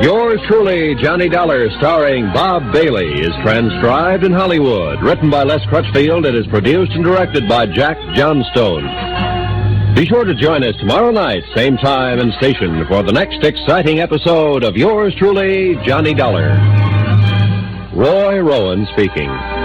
Yours truly, Johnny Dollar, starring Bob Bailey, is transcribed in Hollywood. Written by Les Crutchfield, it is produced and directed by Jack Johnstone. Be sure to join us tomorrow night, same time and station, for the next exciting episode of Yours truly, Johnny Dollar. Roy Rowan speaking.